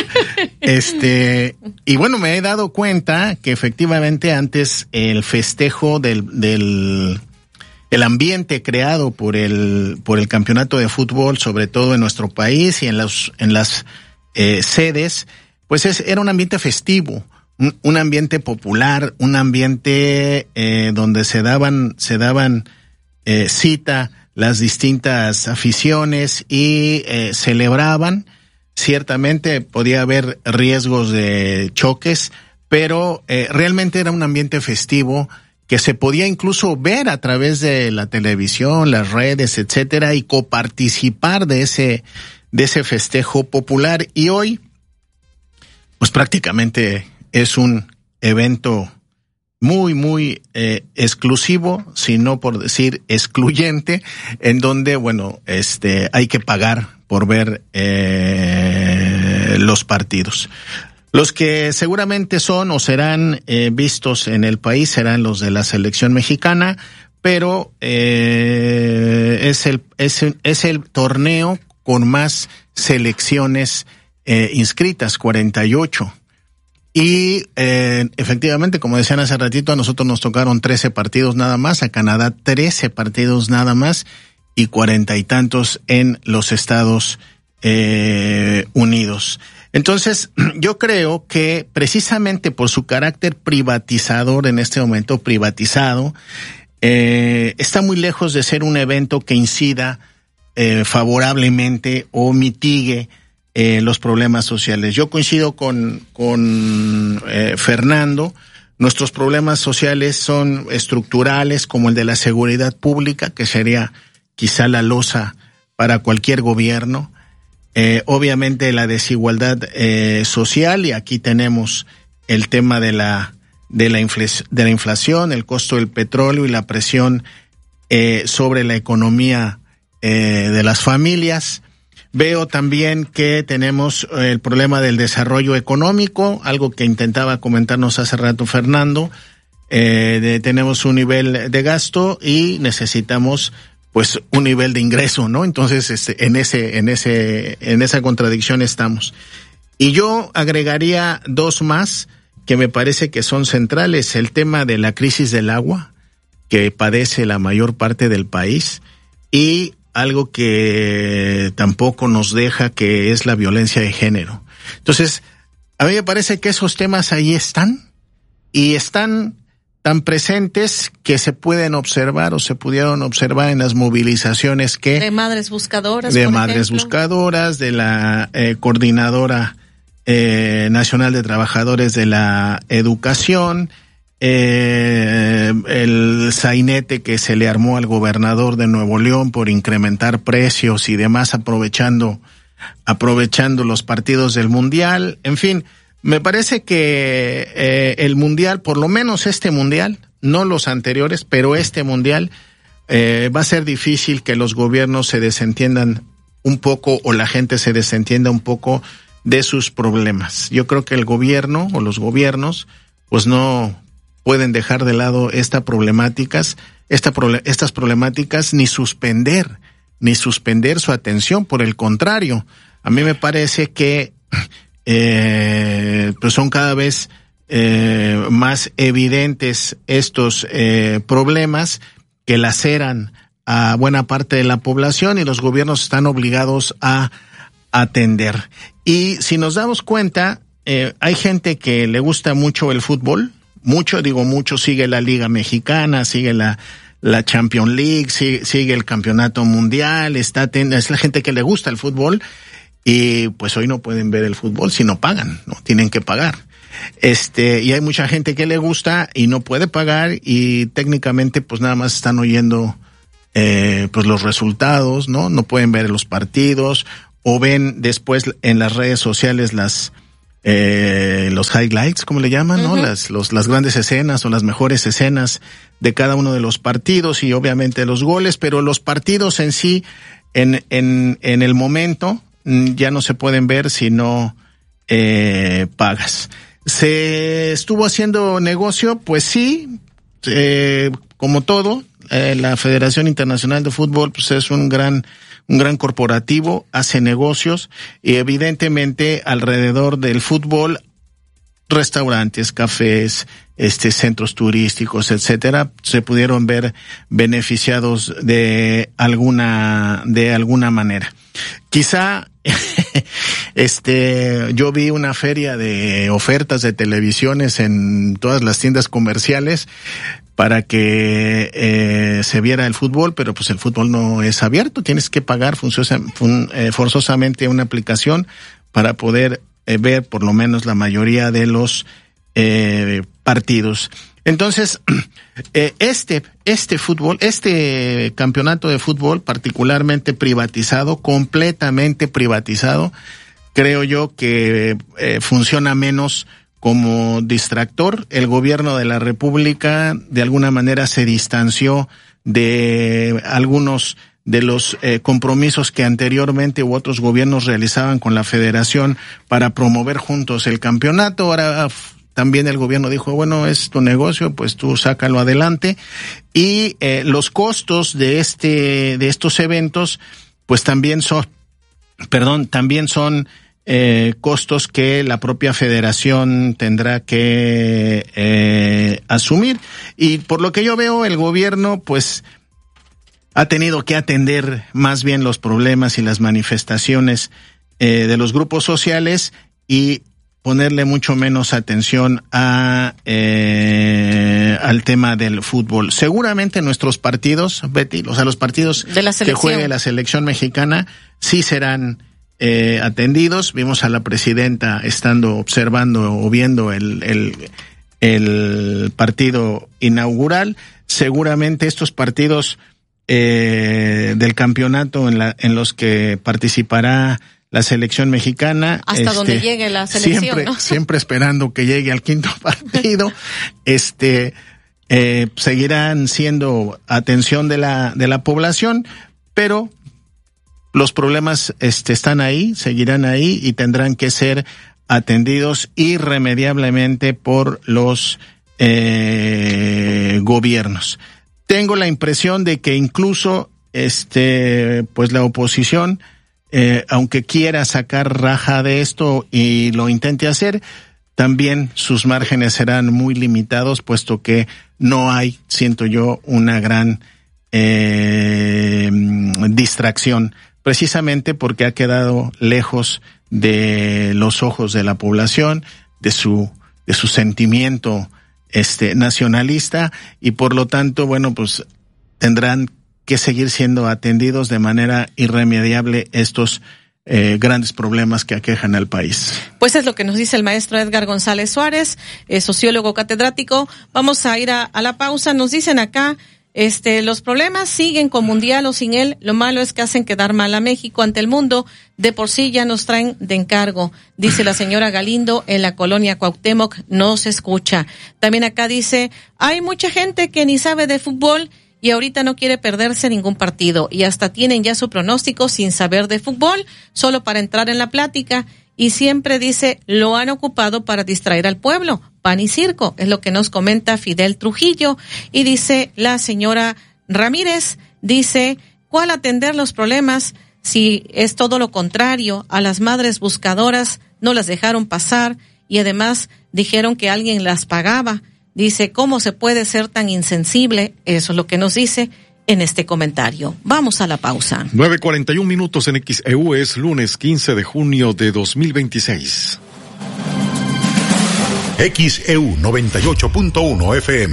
Speaker 14: Y me he dado cuenta que efectivamente antes el festejo del el ambiente creado por el campeonato de fútbol, sobre todo en nuestro país y en las sedes, pues era un ambiente festivo, un ambiente popular, un ambiente donde se daban cita las distintas aficiones y celebraban. Ciertamente podía haber riesgos de choques, pero realmente era un ambiente festivo que se podía incluso ver a través de la televisión, las redes, etcétera, y coparticipar de ese festejo popular. Y hoy, pues prácticamente es un evento muy, muy exclusivo, si no por decir excluyente, en donde, hay que pagar por ver los partidos. Los que seguramente son o serán vistos en el país serán los de la selección mexicana, pero es el torneo con más selecciones inscritas, 48. Y efectivamente, como decían hace ratito, a nosotros nos tocaron 13 partidos nada más, a Canadá 13 partidos nada más y 40 y tantos en los Estados Unidos. Entonces, yo creo que precisamente por su carácter privatizador en este momento, está muy lejos de ser un evento que incida favorablemente o mitigue los problemas sociales. Yo coincido con Fernando. Nuestros problemas sociales son estructurales, como el de la seguridad pública, que sería quizá la losa para cualquier gobierno. Obviamente la desigualdad social, y aquí tenemos el tema de la inflación, el costo del petróleo y la presión sobre la economía de las familias. Veo también que tenemos el problema del desarrollo económico, algo que intentaba comentarnos hace rato Fernando. Tenemos un nivel de gasto y necesitamos pues un nivel de ingreso, ¿no? Entonces, en esa contradicción estamos. Y yo agregaría dos más que me parece que son centrales: el tema de la crisis del agua que padece la mayor parte del país, y algo que tampoco nos deja, que es la violencia de género. Entonces, a mí me parece que esos temas ahí están, y están tan presentes que se pueden observar o se pudieron observar en las movilizaciones de
Speaker 3: Madres Buscadoras,
Speaker 14: de la Coordinadora Nacional de Trabajadores de la Educación, el sainete que se le armó al gobernador de Nuevo León por incrementar precios y demás, aprovechando los partidos del Mundial. En fin, me parece que el Mundial, por lo menos este Mundial, no los anteriores, pero este Mundial, va a ser difícil que los gobiernos se desentiendan un poco, o la gente se desentienda un poco de sus problemas. Yo creo que el gobierno o los gobiernos pues no pueden dejar de lado estas problemáticas ni suspender su atención. Por el contrario, a mí me parece que pues son cada vez más evidentes estos problemas que laceran a buena parte de la población y los gobiernos están obligados a atender. Y si nos damos cuenta, hay gente que le gusta mucho el fútbol, mucho, sigue la Liga Mexicana, sigue la Champions League, sigue el Campeonato Mundial, es la gente que le gusta el fútbol, y pues hoy no pueden ver el fútbol si no pagan, ¿no? Tienen que pagar. Y hay mucha gente que le gusta y no puede pagar, y técnicamente pues nada más están oyendo pues los resultados, ¿no? No pueden ver los partidos, o ven después en las redes sociales los highlights, como le llaman, ¿no? Las grandes escenas o las mejores escenas de cada uno de los partidos, y obviamente los goles, pero los partidos en sí, en el momento, ya no se pueden ver si no pagas. ¿Se estuvo haciendo negocio? Pues sí, como todo, la Federación Internacional de Fútbol pues es un gran corporativo, hace negocios, y evidentemente alrededor del fútbol, restaurantes, cafés, centros turísticos, etcétera, se pudieron ver beneficiados de alguna manera. Quizá yo vi una feria de ofertas de televisiones en todas las tiendas comerciales para que se viera el fútbol, pero pues el fútbol no es abierto, tienes que pagar forzosamente una aplicación para poder ver por lo menos la mayoría de los partidos. Entonces, este campeonato de fútbol, particularmente privatizado, completamente privatizado, creo yo que funciona menos como distractor. El gobierno de la República de alguna manera se distanció de algunos de los compromisos que anteriormente u otros gobiernos realizaban con la Federación para promover juntos el campeonato. Ahora también el gobierno dijo, bueno, es tu negocio, pues tú sácalo adelante. Y los costos de estos eventos, pues también son costos que la propia Federación tendrá que asumir. Y por lo que yo veo, el gobierno, pues, ha tenido que atender más bien los problemas y las manifestaciones de los grupos sociales y ponerle mucho menos atención al tema del fútbol. Seguramente nuestros partidos, Betty, o sea, los partidos que juegue la selección mexicana, sí serán atendidos. Vimos a la presidenta estando observando o viendo el partido inaugural. Seguramente estos partidos del campeonato en los que participará la selección mexicana.
Speaker 3: Hasta donde llegue la selección,
Speaker 14: siempre esperando que llegue al quinto partido, seguirán siendo atención de la población, pero los problemas están ahí, seguirán ahí y tendrán que ser atendidos irremediablemente por los gobiernos. Tengo la impresión de que incluso pues la oposición, aunque quiera sacar raja de esto y lo intente hacer, también sus márgenes serán muy limitados, puesto que no hay, siento yo, una gran distracción, precisamente porque ha quedado lejos de los ojos de la población, de su sentimiento nacionalista, y por lo tanto, bueno, pues tendrán que seguir siendo atendidos de manera irremediable estos grandes problemas que aquejan al país.
Speaker 3: Pues es lo que nos dice el maestro Edgar González Suárez, sociólogo catedrático. Vamos a ir a la pausa. Nos dicen acá, los problemas siguen con Mundial o sin él. Lo malo es que hacen quedar mal a México ante el mundo. De por sí ya nos traen de encargo, dice la señora Galindo en la colonia Cuauhtémoc. No se escucha. También acá dice, hay mucha gente que ni sabe de fútbol y ahorita no quiere perderse ningún partido, y hasta tienen ya su pronóstico sin saber de fútbol, solo para entrar en la plática, y siempre dice, lo han ocupado para distraer al pueblo, pan y circo, es lo que nos comenta Fidel Trujillo. Y dice la señora Ramírez, dice, ¿cuál atender los problemas si es todo lo contrario? A las madres buscadoras no las dejaron pasar y además dijeron que alguien las pagaba. Dice, ¿cómo se puede ser tan insensible? Eso es lo que nos dice en este comentario. Vamos a la pausa.
Speaker 2: 9:41 minutos en XEU, es lunes 15 de junio de 2026.
Speaker 8: XEU 98.1 FM.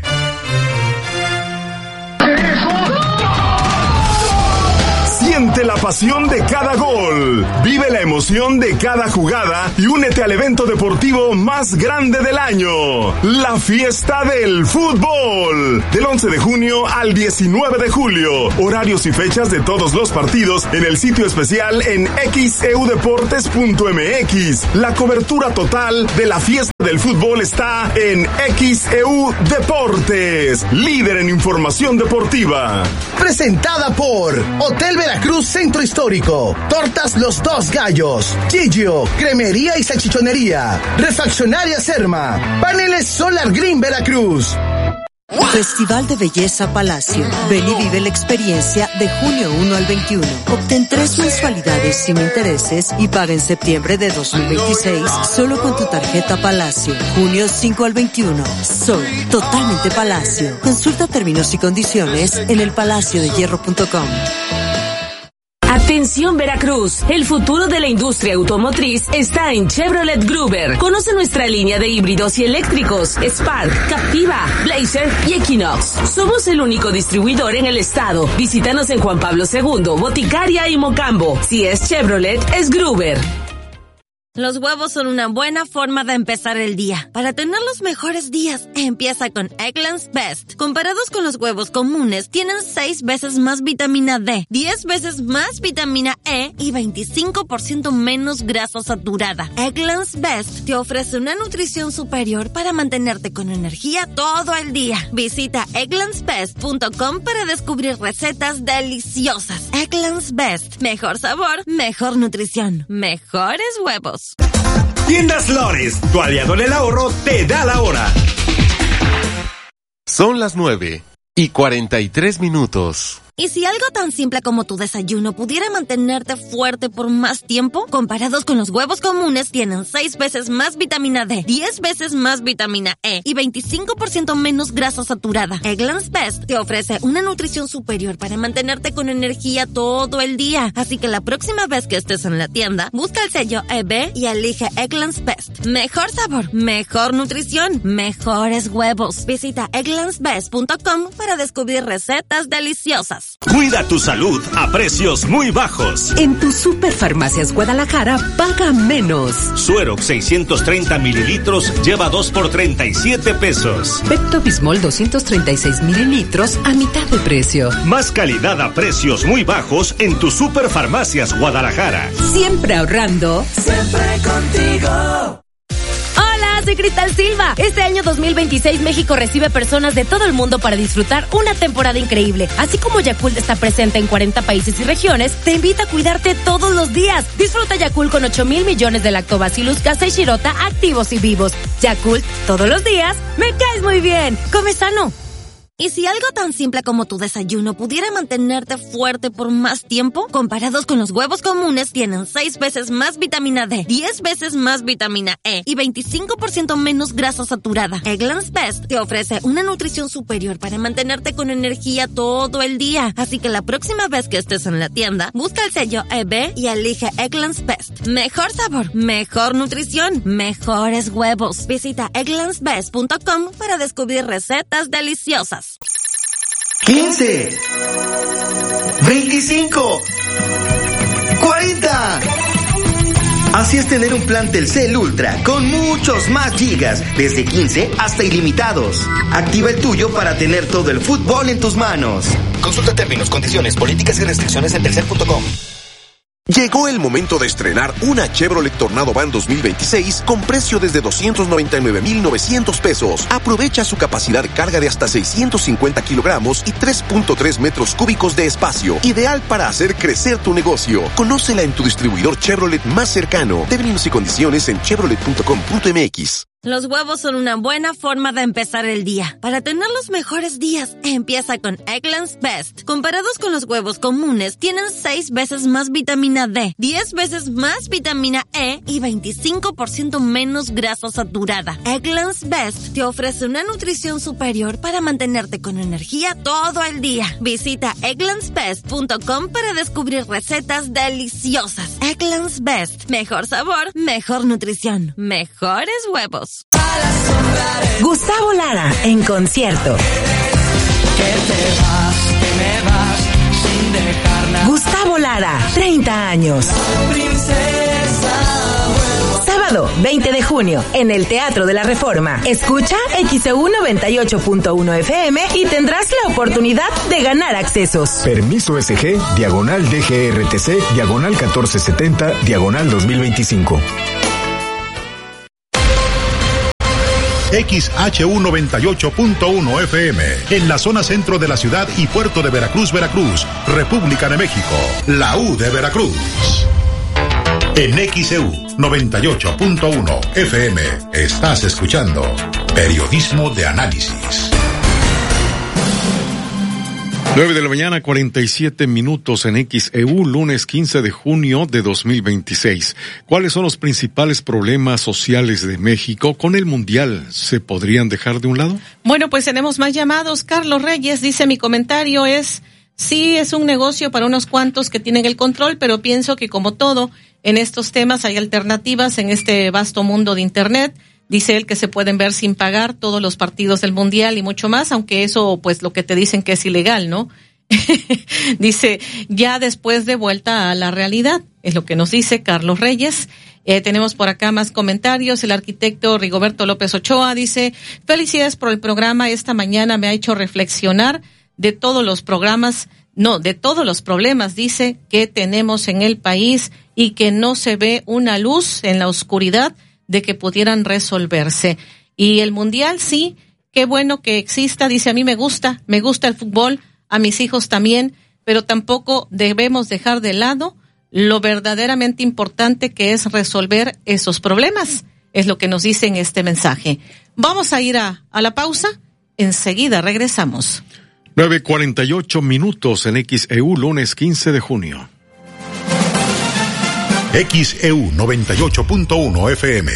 Speaker 10: Siente la pasión de cada gol, vive la emoción de cada jugada y únete al evento deportivo más grande del año, la Fiesta del Fútbol. Del 11 de junio al 19 de julio, horarios y fechas de todos los partidos en el sitio especial en xeudeportes.mx. La cobertura total de la Fiesta del Fútbol está en XEU Deportes, líder en información deportiva.
Speaker 11: Presentada por Hotel Veracruz Centro Histórico, Tortas Los Dos Gallos, Gigio, Cremería y Salchichonería, Refaccionaria Serma, Paneles Solar Green Veracruz.
Speaker 12: Festival de Belleza Palacio. Ven y vive la experiencia de junio 1 al 21. Obtén 3 mensualidades sin intereses y paga en septiembre de 2026 solo con tu tarjeta Palacio. Junio 5 al 21. Soy totalmente Palacio. Consulta términos y condiciones en elpalaciodehierro.com.
Speaker 15: Atención Veracruz, el futuro de la industria automotriz está en Chevrolet Gruber. Conoce nuestra línea de híbridos y eléctricos, Spark, Captiva, Blazer y Equinox. Somos el único distribuidor en el estado. Visítanos en Juan Pablo II, Boticaria y Mocambo. Si es Chevrolet, es Gruber.
Speaker 1: Los huevos son una buena forma de empezar el día. Para tener los mejores días, empieza con Eggland's Best. Comparados con los huevos comunes, tienen 6 veces más vitamina D, 10 veces más vitamina E y 25% menos grasa saturada. Eggland's Best te ofrece una nutrición superior para mantenerte con energía todo el día. Visita egglandsbest.com para descubrir recetas deliciosas. Eggland's Best. Mejor sabor, mejor nutrición, mejores huevos.
Speaker 16: Tiendas Lores, tu aliado en el ahorro, te da la hora.
Speaker 17: Son las 9:43.
Speaker 1: ¿Y si algo tan simple como tu desayuno pudiera mantenerte fuerte por más tiempo? Comparados con los huevos comunes, tienen 6 veces más vitamina D, 10 veces más vitamina E y 25% menos grasa saturada. Eggland's Best te ofrece una nutrición superior para mantenerte con energía todo el día. Así que la próxima vez que estés en la tienda, busca el sello EB y elige Eggland's Best. Mejor sabor, mejor nutrición, mejores huevos. Visita egglandsbest.com para descubrir recetas deliciosas.
Speaker 16: Cuida tu salud a precios muy bajos.
Speaker 27: En tu Superfarmacias Guadalajara, paga menos.
Speaker 16: Suerox 630 mililitros lleva 2 por 37 pesos.
Speaker 27: Pepto-Bismol 236 mililitros a mitad de precio.
Speaker 16: Más calidad a precios muy bajos en tu Superfarmacias Guadalajara.
Speaker 27: Siempre ahorrando.
Speaker 15: Siempre contigo.
Speaker 18: Hola, soy Cristal Silva. Este año 2026 México recibe personas de todo el mundo para disfrutar una temporada increíble. Así como Yakult está presente en 40 países y regiones, te invita a cuidarte todos los días. Disfruta Yakult con 8,000 millones de lactobacillus casei shirota activos y vivos. Yakult, todos los días, me caes muy bien. Come sano.
Speaker 1: ¿Y si algo tan simple como tu desayuno pudiera mantenerte fuerte por más tiempo? Comparados con los huevos comunes, tienen 6 veces más vitamina D, 10 veces más vitamina E y 25% menos grasa saturada. Eggland's Best te ofrece una nutrición superior para mantenerte con energía todo el día. Así que la próxima vez que estés en la tienda, busca el sello EB y elige Eggland's Best. Mejor sabor, mejor nutrición, mejores huevos. Visita egglandsbest.com para descubrir recetas deliciosas.
Speaker 22: 15, 25, 40. Así es tener un plan Telcel Ultra con muchos más gigas, desde 15 hasta ilimitados. Activa el tuyo para tener todo el fútbol en tus manos. Consulta términos, condiciones, políticas y restricciones en telcel.com.
Speaker 29: Llegó el momento de estrenar una Chevrolet Tornado Van 2026 con precio desde 299,900 pesos. Aprovecha su capacidad de carga de hasta 650 kilogramos y 3.3 metros cúbicos de espacio. Ideal para hacer crecer tu negocio. Conócela en tu distribuidor Chevrolet más cercano. Términos y condiciones en chevrolet.com.mx.
Speaker 1: Los huevos son una buena forma de empezar el día. Para tener los mejores días, empieza con Eggland's Best. Comparados con los huevos comunes, tienen 6 veces más vitamina D, 10 veces más vitamina E y 25% menos grasa saturada. Eggland's Best te ofrece una nutrición superior para mantenerte con energía todo el día. Visita egglandsbest.com para descubrir recetas deliciosas. Eggland's Best. Mejor sabor, mejor nutrición, mejores huevos.
Speaker 17: Gustavo Lara en concierto. Gustavo Lara, 30 años. Sábado 20 de junio en el Teatro de la Reforma. Escucha XEU 98.1 FM y tendrás la oportunidad de ganar accesos.
Speaker 19: Permiso SG, /DGRTC, /1470, /2025.
Speaker 8: XHU 98.1 FM, en la zona centro de la ciudad y puerto de Veracruz, República de México, la U de Veracruz. En XEU 98.1 FM, estás escuchando Periodismo de Análisis.
Speaker 2: 9:47 a.m. en XEU, lunes 15 de junio de 2026. ¿Cuáles son los principales problemas sociales de México? ¿Con el Mundial se podrían dejar de un lado?
Speaker 3: Bueno, pues tenemos más llamados. Carlos Reyes dice, mi comentario es, sí, es un negocio para unos cuantos que tienen el control, pero pienso que como todo, en estos temas hay alternativas en este vasto mundo de Internet. Dice él que se pueden ver sin pagar todos los partidos del Mundial y mucho más, aunque eso, pues lo que te dicen que es ilegal, ¿no? Dice, ya después de vuelta a la realidad, es lo que nos dice Carlos Reyes. Tenemos por acá más comentarios. El arquitecto Rigoberto López Ochoa dice, felicidades por el programa, esta mañana me ha hecho reflexionar de todos los problemas, dice, que tenemos en el país y que no se ve una luz en la oscuridad de que pudieran resolverse. Y el Mundial, sí, qué bueno que exista, dice, a mí me gusta el fútbol, a mis hijos también, pero tampoco debemos dejar de lado lo verdaderamente importante que es resolver esos problemas, es lo que nos dice en este mensaje. Vamos a ir a la pausa, enseguida regresamos.
Speaker 2: 9:48 en XEU, lunes 15 de junio.
Speaker 8: XEU 98.1 FM.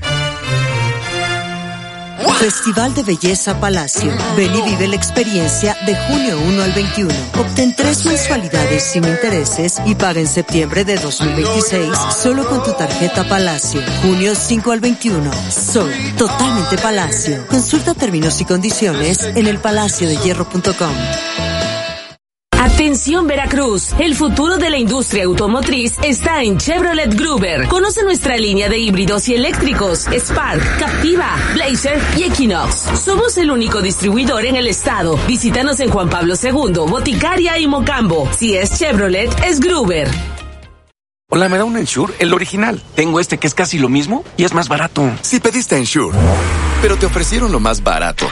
Speaker 12: Festival de Belleza Palacio. Ven y vive la experiencia de junio 1 al 21. Obtén 3 mensualidades sin intereses y paga en septiembre de 2026 solo con tu tarjeta Palacio. Junio 5 al 21. Soy totalmente Palacio. Consulta términos y condiciones en elpalaciodehierro.com.
Speaker 15: Atención Veracruz, el futuro de la industria automotriz está en Chevrolet Gruber. Conoce nuestra línea de híbridos y eléctricos, Spark, Captiva, Blazer y Equinox. Somos el único distribuidor en el estado. Visítanos en Juan Pablo II, Boticaria y Mocambo. Si es Chevrolet, es Gruber.
Speaker 20: Hola, ¿me da un Ensure? El original. Tengo este que es casi lo mismo y es más barato.
Speaker 21: Si pediste Ensure, pero te ofrecieron lo más barato.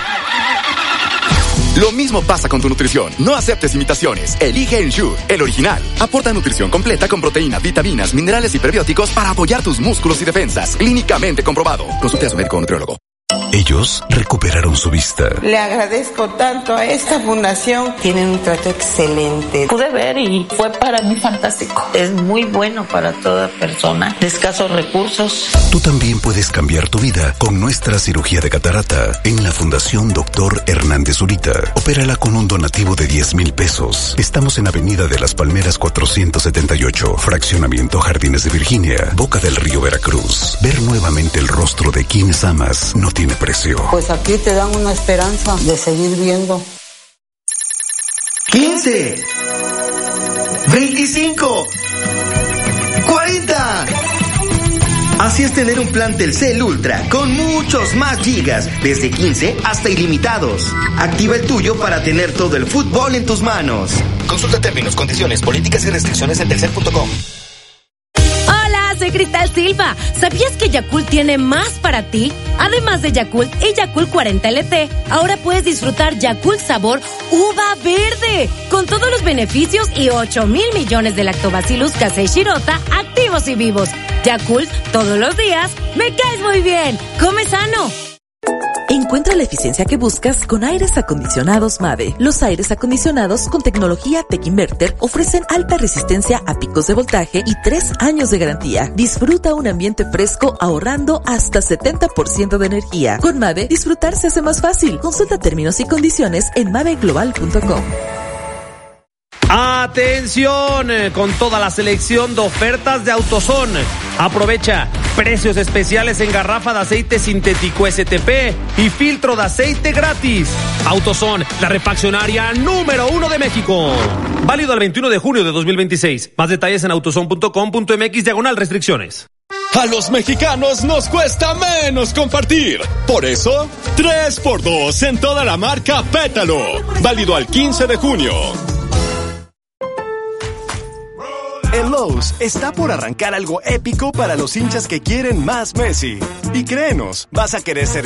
Speaker 21: Lo mismo pasa con tu nutrición. No aceptes imitaciones. Elige Ensure, el original. Aporta nutrición completa con proteínas, vitaminas, minerales y prebióticos para apoyar tus músculos y defensas. Clínicamente comprobado. Consulte a su médico o nutriólogo.
Speaker 23: Ellos recuperaron su vista.
Speaker 24: Le agradezco tanto a esta fundación. Tienen un trato excelente.
Speaker 25: Pude ver y fue para mí fantástico. Es muy bueno para toda persona de escasos recursos.
Speaker 23: Tú también puedes cambiar tu vida con nuestra cirugía de catarata en la Fundación Dr. Hernández Zurita. Opérala con un donativo de 10,000 pesos. Estamos en Avenida de las Palmeras 478, Fraccionamiento Jardines de Virginia, Boca del Río, Veracruz. Ver nuevamente el rostro de quienes amas no tiene precio.
Speaker 24: Pues aquí te dan una esperanza de seguir viendo.
Speaker 22: 15, 25, 40. Así es tener un plan Telcel Ultra con muchos más gigas, desde 15 hasta ilimitados. Activa el tuyo para tener todo el fútbol en tus manos. Consulta términos, condiciones, políticas y restricciones en telcel.com.
Speaker 18: Soy Cristal Silva. ¿Sabías que Yakult tiene más para ti? Además de Yakult y Yakult 40 LT, ahora puedes disfrutar Yakult sabor uva verde, con todos los beneficios y 8,000 millones de Lactobacillus casei shirota activos activos y vivos. Yakult, todos los días, me caes muy bien. Come sano.
Speaker 4: Encuentra la eficiencia que buscas con aires acondicionados Mave. Los aires acondicionados con tecnología Tech Inverter ofrecen alta resistencia a picos de voltaje y 3 años de garantía. Disfruta un ambiente fresco ahorrando hasta 70% de energía. Con Mave, disfrutar se hace más fácil. Consulta términos y condiciones en maveglobal.com.
Speaker 5: Atención, con toda la selección de ofertas de AutoZone. Aprovecha precios especiales en garrafa de aceite sintético STP y filtro de aceite gratis. AutoZone, la refaccionaria número 1 de México. Válido al 21 de junio de 2026. Más detalles en autozone.com.mx/restricciones.
Speaker 6: A los mexicanos nos cuesta menos compartir. Por eso, 3x2 en toda la marca Pétalo. Válido al 15 de junio.
Speaker 7: El Lowe's está por arrancar algo épico para los hinchas que quieren más Messi. Y créenos, vas a querer ser